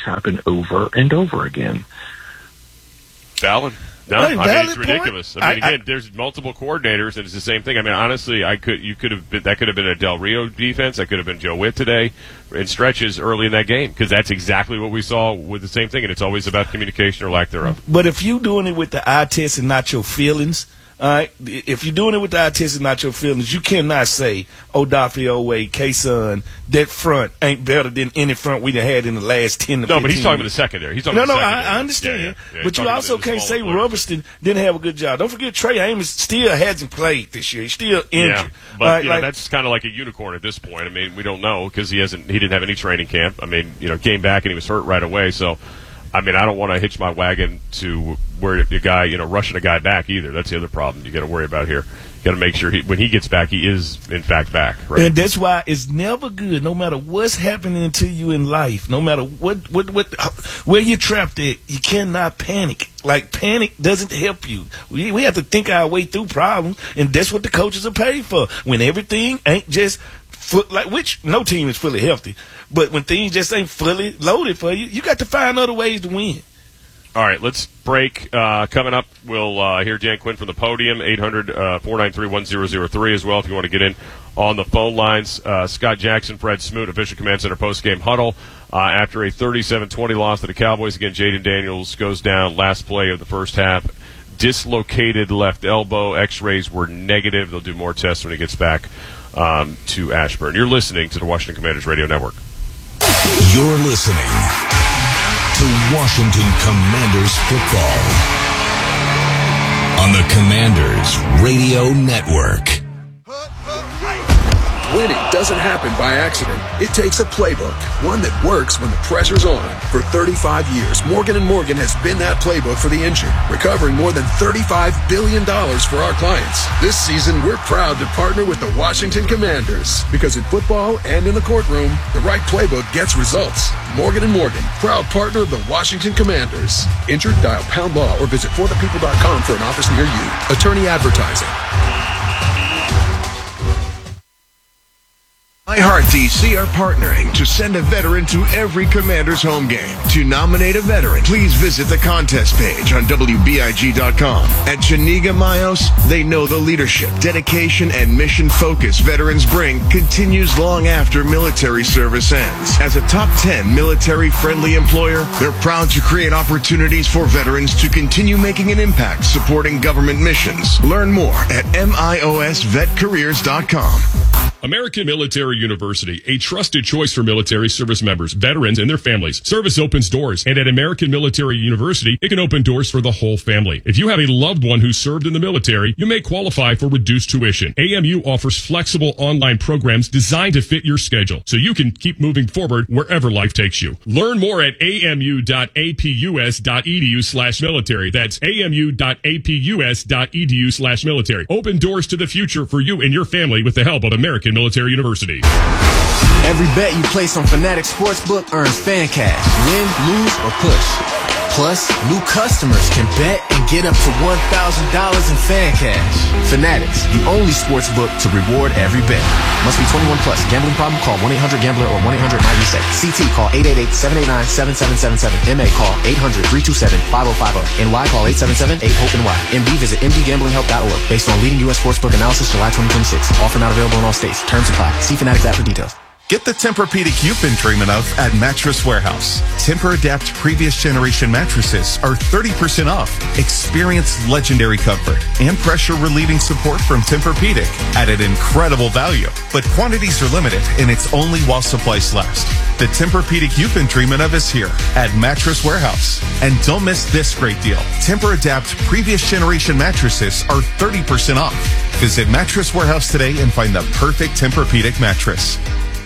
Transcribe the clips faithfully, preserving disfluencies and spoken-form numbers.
happen over and over again. Valid. No, Right, I mean, it's valid ridiculous. point. I mean, I- again, I- there's multiple coordinators, and it's the same thing. I mean, honestly, I could you could have been, that could have been a Del Rio defense. That could have been Joe Witt today in stretches early in that game, because that's exactly what we saw with the same thing, and it's always about communication or lack thereof. But if you're doing it with the eye test and not your feelings, all right, if you're doing it with the eye test and not your feelings, you cannot say, Odafe Oweh, K-Son, that front ain't better than any front we done had in the last ten to No, fifteen but he's talking about years. the secondary. He's talking No, about no, the I, secondary. I understand. Yeah, yeah, yeah. He's But you talking also about the can't small say players. Roberston didn't have a good job. Don't forget, Trey Amos still hasn't played this year. He's still injured. Yeah, but Right, you know, like- that's kind of like a unicorn at this point. I mean, we don't know because he hasn't. He didn't have any training camp. I mean, you know, came back and he was hurt right away. So, I mean, I don't want to hitch my wagon to where the guy, you know, rushing a guy back either. That's the other problem you got to worry about here. You got to make sure he, when he gets back, he is in fact back. Right? And that's why it's never good, no matter what's happening to you in life, no matter what, what, what, where you're trapped at, you cannot panic. Like, panic doesn't help you. We, we have to think our way through problems, and that's what the coaches are paid for. When everything ain't just, full, like, which no team is fully healthy, but when things just ain't fully loaded for you, you got to find other ways to win. All right, let's break. Uh, coming up, we'll uh, hear Dan Quinn from the podium, eight hundred, four nine three, one zero zero three as well if you want to get in on the phone lines. Uh, Scott Jackson, Fred Smoot, official Command Center postgame huddle. Uh, after a thirty-seven twenty loss to the Cowboys, again, Jaden Daniels goes down last play of the first half. Dislocated left elbow. X-rays were negative. They'll do more tests when he gets back um, to Ashburn. You're listening to the Washington Commanders Radio Network. You're listening to Washington Commanders football on the Commanders Radio Network. Winning doesn't happen by accident. It takes a playbook, one that works when the pressure's on. For thirty-five years, Morgan and Morgan has been that playbook for the injured, recovering more than thirty-five billion dollars for our clients. This season, we're proud to partner with the Washington Commanders, because in football and in the courtroom, the right playbook gets results. Morgan and Morgan, proud partner of the Washington Commanders. Injured? Dial pound law or visit for the people dot com for an office near you. Attorney advertising. iHeart D C are partnering to send a veteran to every Commanders home game. To nominate a veteran, please visit the contest page on W B I G dot com. At Janiga Mayos, they know the leadership, dedication, and mission focus veterans bring continues long after military service ends. As a top ten military-friendly employer, they're proud to create opportunities for veterans to continue making an impact supporting government missions. Learn more at M I O S vet careers dot com. American Military University, a trusted choice for military service members, veterans, and their families. Service opens doors, and at American Military University, it can open doors for the whole family. If you have a loved one who served in the military, you may qualify for reduced tuition. A M U offers flexible online programs designed to fit your schedule, so you can keep moving forward wherever life takes you. Learn more at amu.apus.edu slash military. That's amu.apus.edu slash military. Open doors to the future for you and your family with the help of American Military University. Every bet you place on Fanatics Sportsbook earns fan cash. Win, lose, or push. Plus, new customers can bet and get up to one thousand dollars in fan cash. Fanatics, the only sportsbook to reward every bet. Must be twenty-one plus. Gambling problem? Call one eight hundred gambler or one eight hundred nine reset. C T call eight eight eight, seven eight nine, seven seven seven seven. M A call eight hundred, three two seven, five oh five oh. N Y call eight seven seven, eight hope N Y. M D visit m d gambling help dot org. Based on leading U S sportsbook analysis July twenty twenty-six. Offer not available in all states. Terms apply. See Fanatics app for details. Get the Tempur-Pedic you've been dreaming of at Mattress Warehouse. Tempur-Adapt previous generation mattresses are thirty percent off. Experience legendary comfort and pressure-relieving support from Tempur-Pedic at an incredible value. But quantities are limited, and it's only while supplies last. The Tempur-Pedic you've been dreaming of is here at Mattress Warehouse. And don't miss this great deal. Tempur-Adapt previous generation mattresses are thirty percent off. Visit Mattress Warehouse today and find the perfect Tempur-Pedic mattress.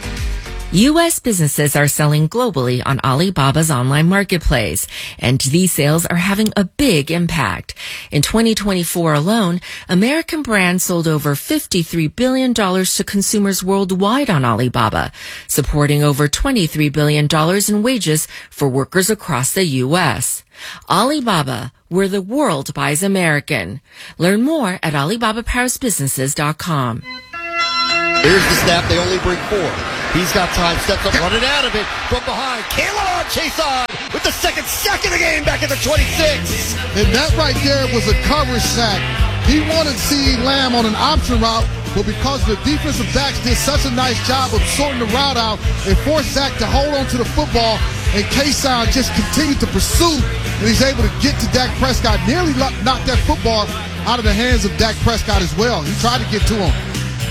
U S businesses are selling globally on Alibaba's online marketplace, and these sales are having a big impact. In twenty twenty-four alone, American brands sold over fifty-three billion dollars to consumers worldwide on Alibaba, supporting over twenty-three billion dollars in wages for workers across the U S. Alibaba, where the world buys American. Learn more at alibaba paris businesses dot com. Here's the snap. They only bring four. He's got time. Steps up, running out of it from behind. Kalen on, chase on. with the second sack of the game back at the twenty-six. And that right there was a coverage sack. He wanted CeeDee Lamb on an option route, but because the defensive backs did such a nice job of sorting the route out, they forced Zach to hold on to the football, and Kayshawn just continued to pursue, and he's able to get to Dak Prescott, nearly knocked that football out of the hands of Dak Prescott as well. He tried to get to him.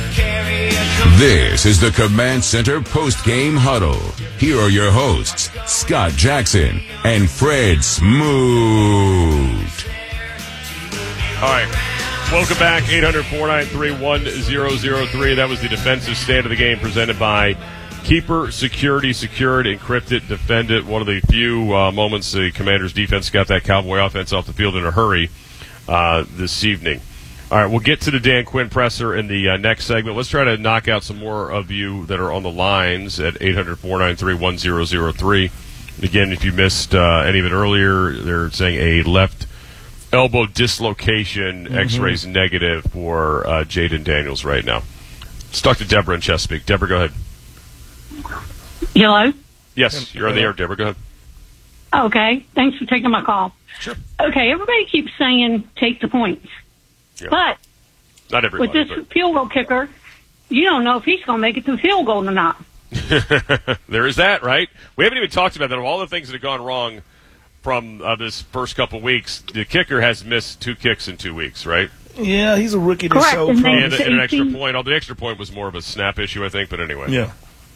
This is the Command Center post-game huddle. Here are your hosts, Scott Jackson and Fred Smoot. All right. Welcome back. eight hundred, four nine three, one zero zero three. That was the defensive stand of the game presented by Keeper Security. Secured, encrypted, defend it. One of the few uh, moments the Commanders' defense got that Cowboy offense off the field in a hurry uh, this evening. All right, we'll get to the Dan Quinn presser in the uh, next segment. Let's try to knock out some more of you that are on the lines at eight hundred, four nine three, one zero zero three. Again, if you missed uh, any of it earlier, they're saying a left elbow dislocation, mm-hmm. X-rays negative for uh, Jaden Daniels right now. Let's talk to Deborah in Chesapeake. Deborah, go ahead. Hello? Yes, you're on the air, Deborah. Go ahead. Okay, thanks for taking my call. Sure. Okay, everybody keeps saying take the points. Yeah. But not everybody, with this but. field goal kicker, you don't know if he's going to make it to the field goal or not. There is that, right? We haven't even talked about that. Of all the things that have gone wrong from uh, this first couple weeks, the kicker has missed two kicks in two weeks, right? Yeah, he's a rookie that Correct. showed And, And, promise. and an extra point. Although the extra point was more of a snap issue, I think, but anyway. Yeah.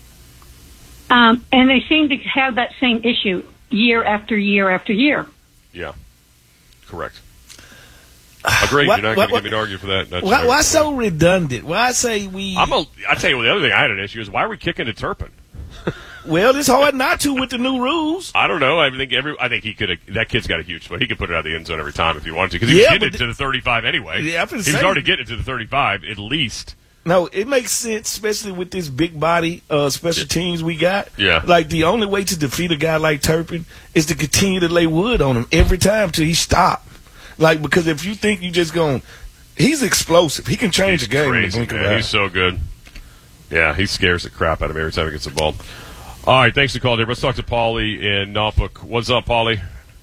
Um, and they seem to have that same issue year after year after year. Yeah. Correct. Agreed. What- You're not what- going to get me to argue for that. That's Why, right. why so redundant? Why say we? I'm a, I tell you what, the other thing I had an issue is why are we kicking to Turpin? Well, it's hard not to with the new rules. I don't know. I think every. I think he could. That kid's got a huge spot. He could put it out of the end zone every time if he wanted to, because he was Yeah, getting but it to the thirty-five anyway. Yeah, I'm gonna he was say- already getting it to the thirty-five at least. No, it makes sense, especially with this big body uh, special teams we got. Yeah. Like, the only way to defeat a guy like Turpin is to continue to lay wood on him every time till he stop. Like, because if you think you just going, he's explosive. He can change He's the game. in the crazy, blink of an man. eye. He's so good. Yeah, he scares the crap out of me every time he gets the ball. All right, thanks for calling, Dave. Let's talk to Paulie in Norfolk. What's up, Paulie?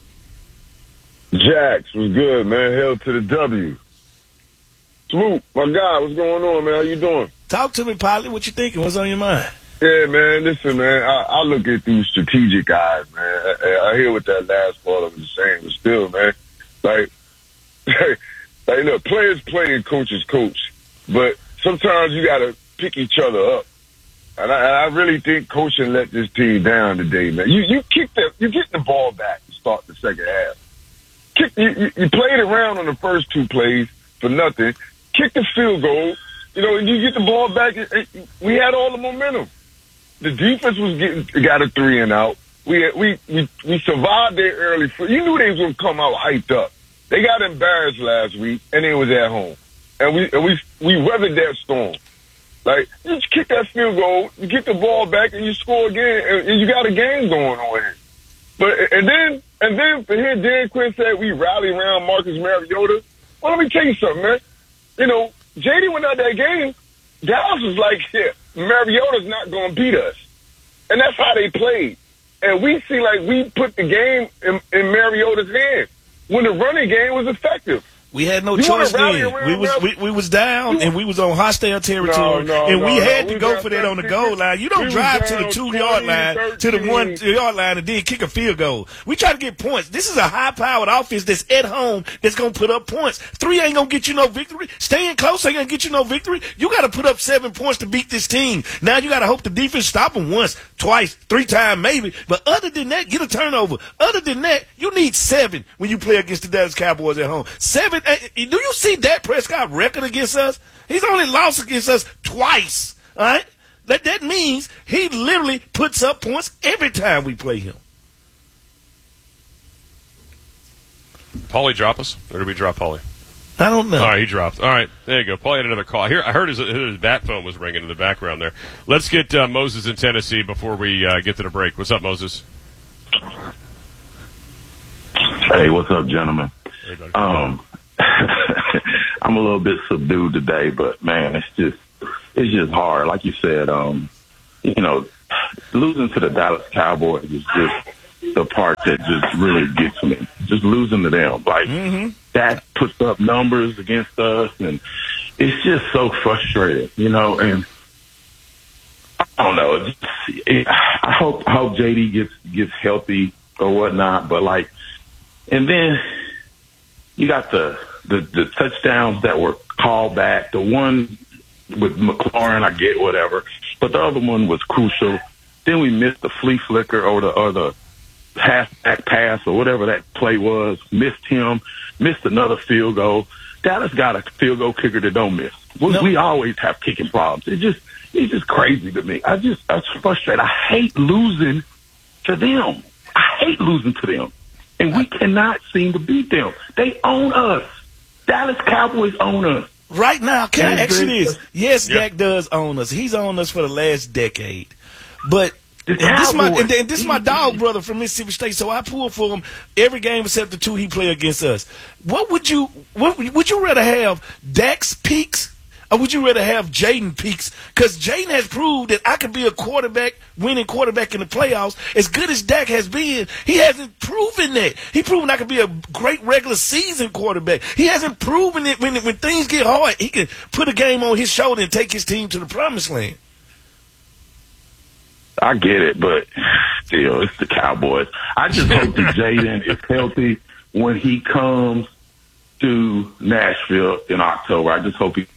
Jax was good, man. Hell to the W. Smoot, my guy, what's going on, man? How you doing? Talk to me, Pilot. What you thinking? What's on your mind? Yeah, man. Listen, man. I, I look at these strategic eyes, man. I, I hear what that last part of was saying, but still, man, like, like, look, players play and coaches coach, but sometimes you got to pick each other up. And I, and I really think coaching let this team down today, man. You you kick the you get the ball back to start the second half. Kick you, you, you played around on the first two plays for nothing. Kick the field goal, you know, and you get the ball back. It, it, we had all the momentum. The defense was getting got a three and out. We we we we survived their early. You knew they was gonna come out hyped up. They got embarrassed last week, and it was at home, and we and we we weathered that storm. Like, you just kick that field goal, you get the ball back, and you score again, and, and you got a game going on here. But and then and then for here, Dan Quinn said we rally around Marcus Mariota. Well, let me tell you something, man. You know, J D went out that game. Dallas was like, yeah, Mariota's not going to beat us. And that's how they played. And we see like we put the game in, in Mariota's hands when the running game was effective. We had no You choice wanna rally then. around We was Ralph? we, we was down and we was on hostile territory, No, no, and we no, had no. to We go got for that on the that- goal line. You don't we was drive to the down two yard line to the twenty, one yard line and then kick a field goal. We try to get points. This is a high powered offense that's at home that's gonna put up points. Three ain't gonna get you no victory. Staying close ain't gonna get you no victory. You got to put up seven points to beat this team. Now you got to hope the defense stop them once, twice, three times maybe. But other than that, get a turnover. Other than that, you need seven when you play against the Dallas Cowboys at home. Seven. eh, Do you see Dak Prescott record against us? He's only lost against us twice. All right? That that means he literally puts up points every time we play him. Paulie drop us? Or did we drop Paulie? I don't know. All right, he dropped. All right, there you go. Paulie had another call. Here, I heard his, his bat phone was ringing in the background there. Let's get uh, Moses in Tennessee before we uh, get to the break. What's up, Moses? Hey, what's up, gentlemen? Hey, buddy. Um, I'm a little bit subdued today, but man, it's just it's just hard. Like you said, um, you know, losing to the Dallas Cowboys is just the part that just really gets me. Just losing to them. Like, mm-hmm. that puts up numbers against us, and it's just so frustrating, you know, and I don't know. It's, it, I hope I hope J D gets gets healthy or whatnot, but like, and then you got the the, the touchdowns that were called back. The one with McLaurin, I get whatever, but the other one was crucial. Then we missed the flea flicker or the or the pass back pass or whatever that play was. Missed him. Missed another field goal. Dallas got a field goal kicker that don't miss. We, no. we always have kicking problems. It just it's just crazy to me. I just I'm frustrated. I hate losing to them. I hate losing to them, and we cannot seem to beat them. They own us. Dallas Cowboys own us. Right now, can I ask you Very- this? Yes, Yeah. Dak does own us. He's owned us for the last decade. But The and this my Cowboys. and, and this my dog brother from Mississippi State, so I pull for him every game except the two he play against us. What would you what would you rather have, Dak's peaks, or would you rather have Jaden peaks? Because Jaden has proved that I could be a quarterback, winning quarterback in the playoffs. As good as Dak has been, he hasn't proven that. He proven I could be a great regular season quarterback. He hasn't proven it when when things get hard. He can put a game on his shoulder and take his team to the promised land. I get it, but still, it's the Cowboys. I just hope that Jaden is healthy when he comes to Nashville in October. I just hope he.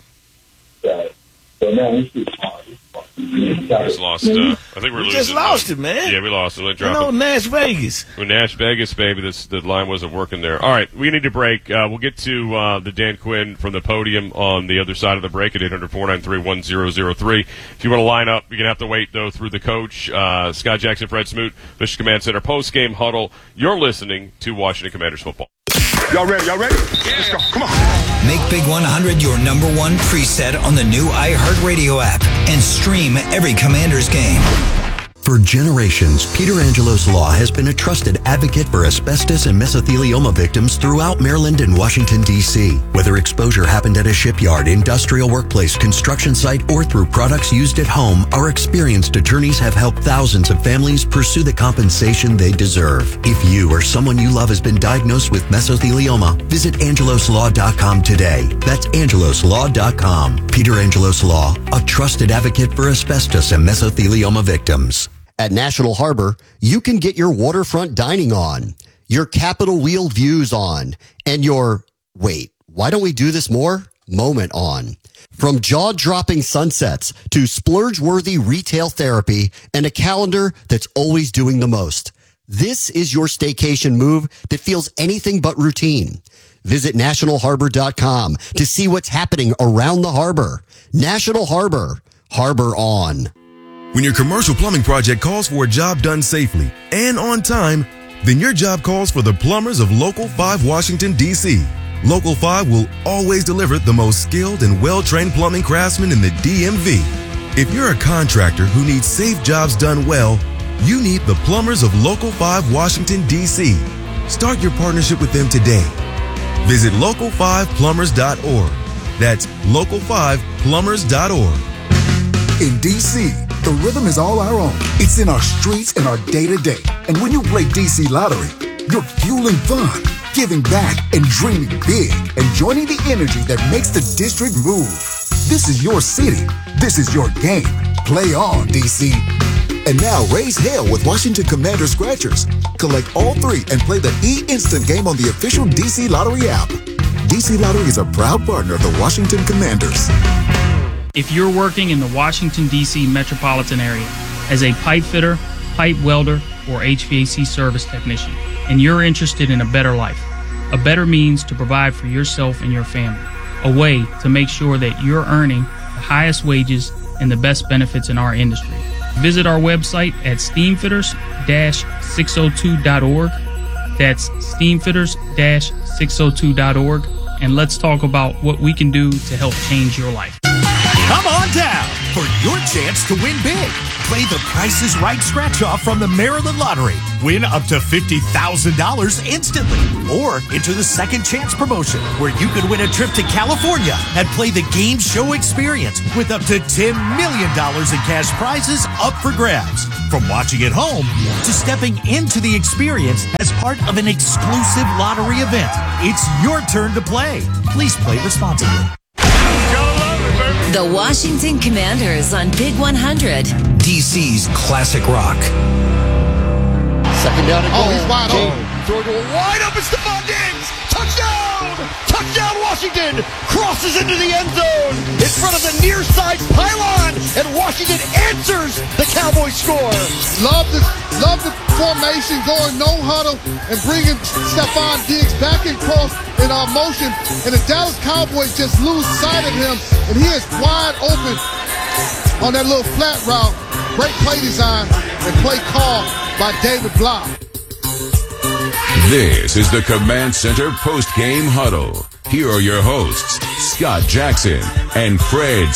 Uh, but no, it's just hard. We just lost. Uh, I think we're We losing. just lost it, man. Yeah, we lost it. Let You drop know, it. Nash Vegas. With Nash Vegas, baby, this the line wasn't working there. All right, we need to break. Uh, we'll get to uh, the Dan Quinn from the podium on the other side of the break at eight hundred, four nine three, one zero zero three. If you want to line up, you're going to have to wait, though, through the coach, uh, Scott Jackson, Fred Smoot, Michigan Command Center post-game huddle. You're listening to Washington Commanders football. Y'all ready? Y'all ready? Yeah. Let's go. Come on. Make Big one hundred your number one preset on the new iHeartRadio app and stream every Commanders game. For generations, Peter Angelos Law has been a trusted advocate for asbestos and mesothelioma victims throughout Maryland and Washington, D C Whether exposure happened at a shipyard, industrial workplace, construction site, or through products used at home, our experienced attorneys have helped thousands of families pursue the compensation they deserve. If you or someone you love has been diagnosed with mesothelioma, visit angelos law dot com today. That's angelos law dot com. Peter Angelos Law, a trusted advocate for asbestos and mesothelioma victims. At National Harbor, you can get your waterfront dining on, your Capitol Wheel views on, and your, wait, why don't we do this more? Moment on. From jaw-dropping sunsets to splurge-worthy retail therapy and a calendar that's always doing the most. This is your staycation move that feels anything but routine. Visit national harbor dot com to see what's happening around the harbor. National Harbor. Harbor on. When your commercial plumbing project calls for a job done safely and on time, then your job calls for the plumbers of Local five Washington, D C Local five will always deliver the most skilled and well-trained plumbing craftsmen in the D M V. If you're a contractor who needs safe jobs done well, you need the plumbers of Local five Washington, D C Start your partnership with them today. Visit local five plumbers dot org. That's local five plumbers dot org. In D C, the rhythm is all our own. It's in our streets and our day-to-day. And when you play D C Lottery, you're fueling fun, giving back, and dreaming big, and joining the energy that makes the district move. This is your city. This is your game. Play on, D C. And now raise hell with Washington Commanders scratchers. Collect all three and play the E-Instant game on the official D C Lottery app. D C Lottery is a proud partner of the Washington Commanders. If you're working in the Washington, D C metropolitan area as a pipe fitter, pipe welder, or H V A C service technician, and you're interested in a better life, a better means to provide for yourself and your family, a way to make sure that you're earning the highest wages and the best benefits in our industry, visit our website at steamfitters dash six oh two dot org. That's steamfitters dash six oh two dot org. And let's talk about what we can do to help change your life. Come on down for your chance to win big. play the Price is Right scratch-off from the Maryland Lottery. Win up to fifty thousand dollars instantly. Or enter the Second Chance promotion, where you could win a trip to California and play the game show experience with up to ten million dollars in cash prizes up for grabs. From watching at home to stepping into the experience as part of an exclusive lottery event, it's your turn to play. Please play responsibly. The Washington Commanders on Big one hundred. D C's classic rock. Second down and goal. Oh, he's wide open. Throw to a wide open Stephon Diggs. Touchdown! Touchdown Washington! Crosses into the end zone in front of the near side pylon, and Washington answers the Cowboys score. Love the, love the formation, going no huddle and bringing Stephon Diggs back in cross in our motion, and the Dallas Cowboys just lose sight of him, and he is wide open on that little flat route. Great play design and play call by David Block. This is the Command Center post-game huddle. Here are your hosts, Scott Jackson and Fred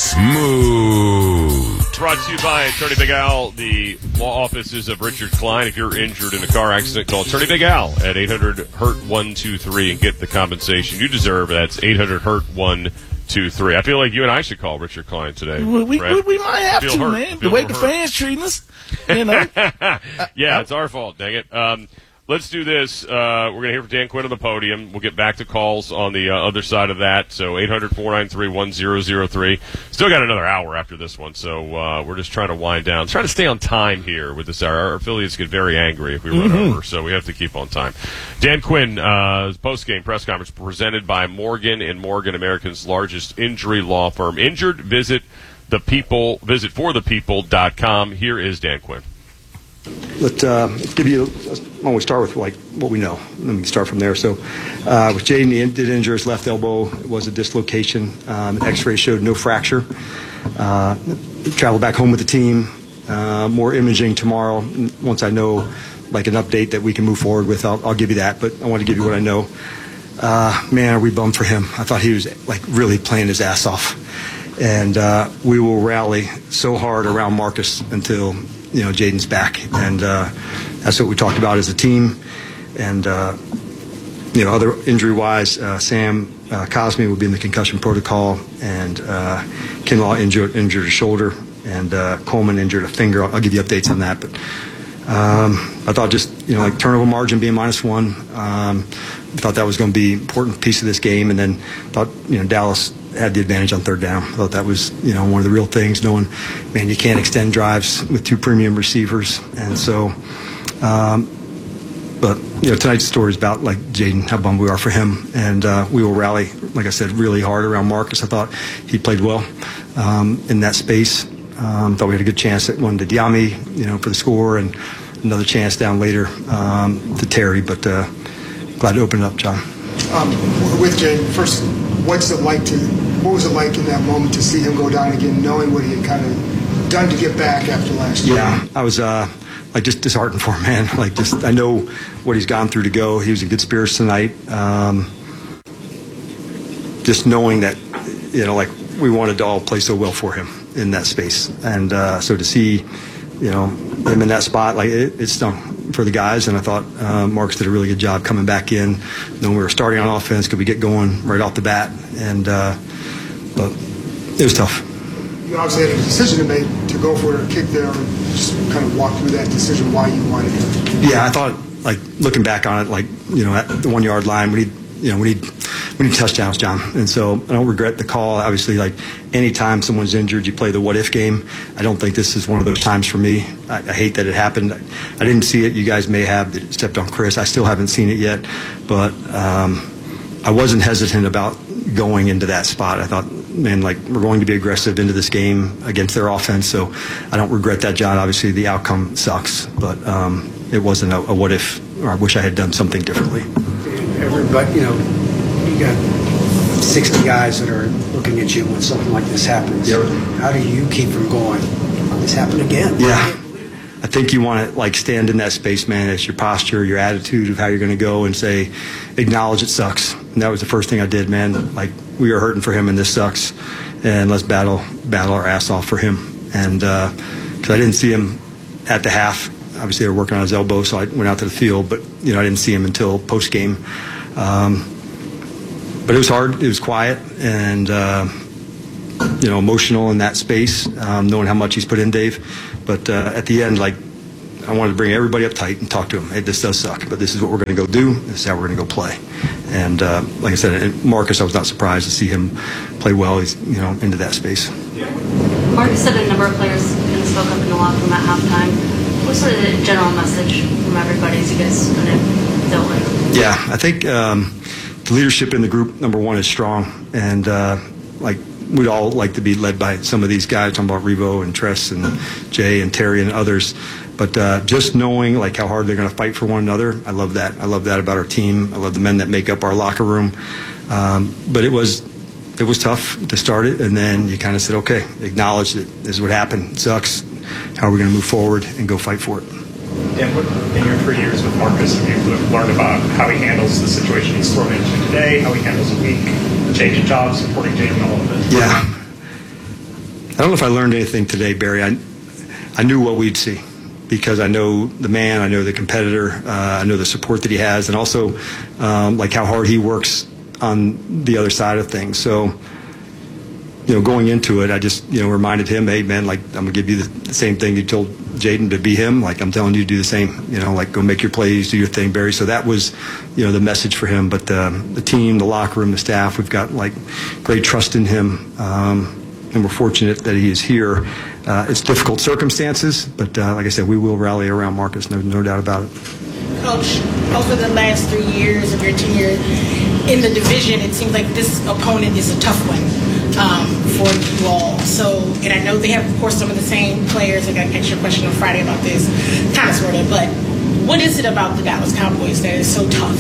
Smoot. Brought to you by Attorney Big Al, the law offices of Richard Klein. If you're injured in a car accident, call Attorney Big Al at eight hundred hurt one two three and get the compensation you deserve. That's eight hundred hurt one two three. I feel like you and I should call Richard Klein today. We, we, we, we might have Feel to, hurt. man. Feel The way the hurt. fans treating us, you know. Yeah, it's our fault, dang it. Um, let's do this. Uh, we're going to hear from Dan Quinn on the podium. We'll get back to calls on the uh, other side of that. So eight hundred four nine three one zero zero three. Still got another hour after this one, so uh, we're just trying to wind down. Trying to stay on time here with this hour. Our affiliates get very angry if we run Mm-hmm. over, so we have to keep on time. Dan Quinn, uh, post-game press conference presented by Morgan and Morgan, America's largest injury law firm. Injured, visit the people, visit for the people dot com. Here is Dan Quinn. Let's uh, give you. Why don't we start with like what we know? Let me start from there. So, uh, with Jaden, he did injure his left elbow. It was a dislocation. Um, X-ray showed no fracture. Uh, traveled back home with the team. Uh, more imaging tomorrow. Once I know, like an update that we can move forward with, I'll, I'll give you that. But I want to give you what I know. Uh, man, are we bummed for him? I thought he was like really playing his ass off, and uh, we will rally so hard around Marcus until you know Jaden's back, and uh, that's what we talked about as a team. And uh, you know, other injury-wise, uh, Sam uh, Cosme will be in the concussion protocol, and uh, Kinlaw injured injured a shoulder, and uh, Coleman injured a finger. I'll, I'll give you updates on that, but. Um, I thought just, you know, like turnover margin being minus one, um, I thought that was going to be an important piece of this game. And then thought, you know, Dallas had the advantage on third down. I thought that was, you know, one of the real things, knowing, man, you can't extend drives with two premium receivers. And so, um, but, you know, tonight's story is about, like, Jaden, how bummed we are for him. And uh, we will rally, like I said, really hard around Marcus. I thought he played well um, in that space. Um, thought we had a good chance at one to Diami, you know, for the score, and another chance down later um, to Terry. But uh, glad to open it up, John. Um, with Jay, first, what's it like to? What was it like in that moment to see him go down again, knowing what he had kind of done to get back after last year? Yeah, I was uh, like just disheartened for him, man. Like just I know what he's gone through to go. He was in good spirits tonight. Um, just knowing that, you know, like we wanted to all play so well for him in that space, and uh, so to see, you know, him in that spot, like it, it stung for the guys. And I thought uh, Marcus did a really good job coming back in. Then we were starting on offense, could we get going right off the bat? And uh, but it was tough. You obviously had a decision to make to go for it or kick there. Just kind of walk through that decision, why you wanted it. Yeah, I thought, like looking back on it, like you know, at the one yard line, we need, you know, we need. We need touchdowns, John. And so I don't regret the call. Obviously, like anytime someone's injured, you play the what if game. I don't think this is one of those times for me. I, I hate that it happened. I, I didn't see it. You guys may have that it stepped on Chris. I still haven't seen it yet. But um, I wasn't hesitant about going into that spot. I thought, man, like we're going to be aggressive into this game against their offense. So I don't regret that, John. Obviously, the outcome sucks. But um, it wasn't a, a what if, or I wish I had done something differently. Everybody, you know, you got sixty guys that are looking at you when something like this happens. Yep. How do you keep from going, this happened again? Yeah. I think you want to like stand in that space, man. It's your posture, your attitude of how you're going to go and say, acknowledge it sucks. And that was the first thing I did, man. Like we are hurting for him and this sucks. And let's battle, battle our ass off for him. And uh, because I didn't see him at the half. Obviously, they were working on his elbow, so I went out to the field, but, you know, I didn't see him until post-game. Um, but it was hard. It was quiet and, uh, you know, emotional in that space, um, knowing how much he's put in, Dave. But uh, at the end, like, I wanted to bring everybody up tight and talk to him. Hey, this does suck, but this is what we're going to go do. This is how we're going to go play. And uh, like I said, and Marcus, I was not surprised to see him play well. He's, you know, into that space. Marcus said a number of players kind of spoke up in the locker room at halftime. What's sort of the general message from everybody as you guys kind of dealt with? Yeah, I think um, the leadership in the group, number one, is strong. And, uh, like, we'd all like to be led by some of these guys. I'm talking about Revo and Tress and Jay and Terry and others. But uh, just knowing, like, how hard they're going to fight for one another, I love that. I love that about our team. I love the men that make up our locker room. Um, but it was it was tough to start it, and then you kind of said, okay, acknowledge that this is what happened. It sucks. How are we going to move forward and go fight for it? And what, in your three years with Marcus, have you learned about how he handles the situation he's thrown into today, how he handles a week, changing jobs, supporting Jaden, all of it? Yeah. I don't know if I learned anything today, Barry. I, I knew what we'd see because I know the man, I know the competitor, uh, I know the support that he has, and also um, like how hard he works on the other side of things. So, you know, going into it, I just, you know, reminded him, hey, man, like, I'm going to give you the, the same thing you told Jaden to be him. Like, I'm telling you to do the same, you know, like, go make your plays, do your thing, Barry. So that was, you know, the message for him. But um, the team, the locker room, the staff, we've got, like, great trust in him. Um, and we're fortunate that he is here. Uh, it's difficult circumstances, but uh, like I said, we will rally around Marcus, no, no doubt about it. Coach, over the last three years of your tenure in the division, it seems like this opponent is a tough one um, for you all. So, and I know they have, of course, some of the same players. I got an extra question on Friday about this, kind of, sort of. But what is it about the Dallas Cowboys that is so tough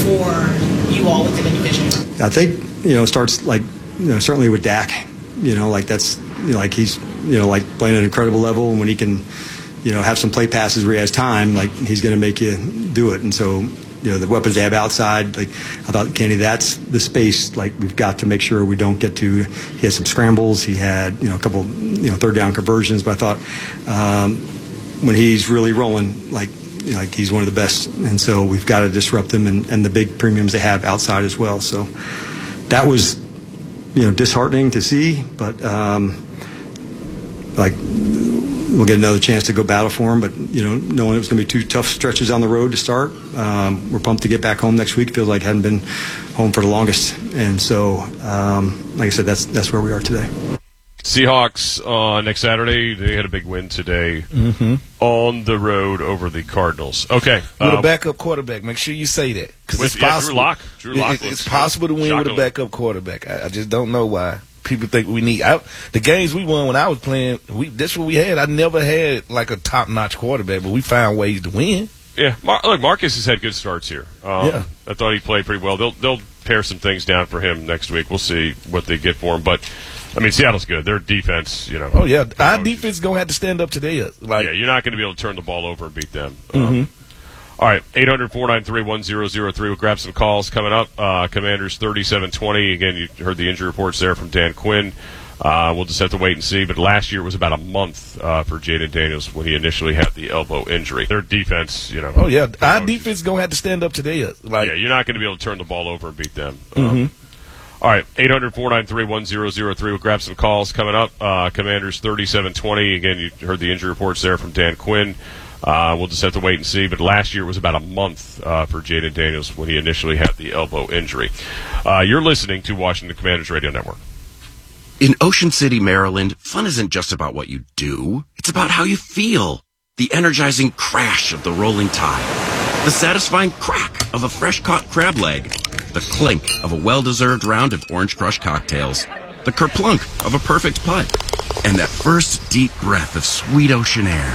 for you all within the division? I think, you know, it starts like, you know, certainly with Dak. You know, like that's, you know, like he's, you know, like playing at an incredible level. And when he can, you know, have some play passes where he has time, like he's going to make you do it. And so, you know, the weapons they have outside, like I thought, Kenny, that's the space, like we've got to make sure we don't get to. He had some scrambles. He had, you know, a couple, you know, third down conversions. But I thought um, when he's really rolling, like, you know, like he's one of the best. And so we've got to disrupt him and, and the big premiums they have outside as well. So that was, you know, disheartening to see, but um, like we'll get another chance to go battle for him. But you know, knowing it was going to be two tough stretches on the road to start, um, we're pumped to get back home next week. Feels like hadn't been home for the longest, and so um, like I said, that's that's where we are today. Seahawks uh, next Saturday. They had a big win today mm-hmm. on the road over the Cardinals. Okay, with um, a backup quarterback. Make sure you say that because it's yeah, possible. Drew Lock. Drew Lock it, it's possible to win with a backup quarterback. I, I just don't know why people think we need. I, the games we won when I was playing, we that's what we had. I never had like a top-notch quarterback, but we found ways to win. Yeah, Mar- look, Marcus has had good starts here. Um, yeah, I thought he played pretty well. They'll they'll pare some things down for him next week. We'll see what they get for him, but. I mean, Seattle's good. Their defense, you know. Oh, yeah. Our defense is going to have to stand up today. Like, yeah, you're not going to be able to turn the ball over and beat them. Mm-hmm. Um, all right, eight hundred, four nine three, one zero zero three. We'll grab some calls coming up. Uh, Commanders thirty-seven twenty. Again, you heard the injury reports there from Dan Quinn. Uh, we'll just have to wait and see. But last year was about a month uh, for Jaden Daniels when he initially had the elbow injury. Their defense, you know. Oh, yeah. Our defense is going to have to stand up today. Like, yeah, you're not going to be able to turn the ball over and beat them. Mm-hmm. Um, All right, eight hundred, four nine three, one zero zero three. We'll grab some calls coming up. Uh, Commanders thirty-seven twenty. Again, you heard the injury reports there from Dan Quinn. Uh, we'll just have to wait and see. But last year was about a month uh, for Jaden Daniels when he initially had the elbow injury. Uh, you're listening to Washington Commanders Radio Network. In Ocean City, Maryland, fun isn't just about what you do. It's about how you feel. The energizing crash of the rolling tide. The satisfying crack of a fresh-caught crab leg. The clink of a well-deserved round of Orange Crush cocktails. The kerplunk of a perfect putt. And that first deep breath of sweet ocean air.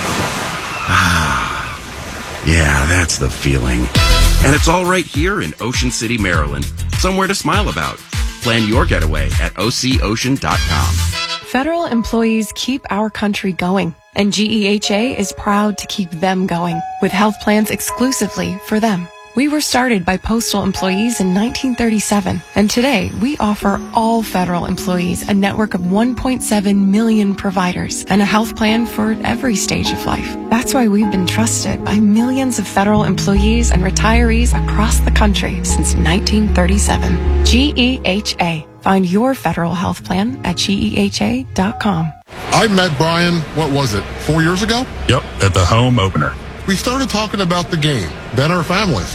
Ah, yeah, that's the feeling. And it's all right here in Ocean City, Maryland. Somewhere to smile about. Plan your getaway at O C ocean dot com. Federal employees keep our country going, and G E H A is proud to keep them going with health plans exclusively for them. We were started by postal employees in nineteen thirty-seven, and today we offer all federal employees a network of one point seven million providers and a health plan for every stage of life. That's why we've been trusted by millions of federal employees and retirees across the country since nineteen thirty-seven. G E H A. Find your federal health plan at G E H A dot com. I met Brian, what was it, four years ago? Yep, at the home opener. We started talking about the game, then our families.